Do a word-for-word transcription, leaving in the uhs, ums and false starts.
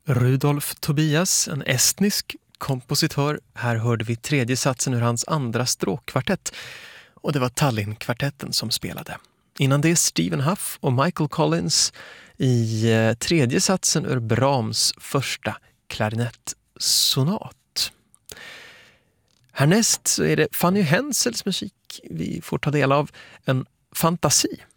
Rudolf Tobias, en estnisk kompositör. Här hörde vi tredje satsen ur hans andra stråkkvartett. Och det var Tallinn-kvartetten som spelade. Innan det Stephen Huff och Michael Collins i tredje satsen ur Brahms första klarinettsonat. Härnäst så är det Fanny Hensels musik vi får ta del av. En fantasi.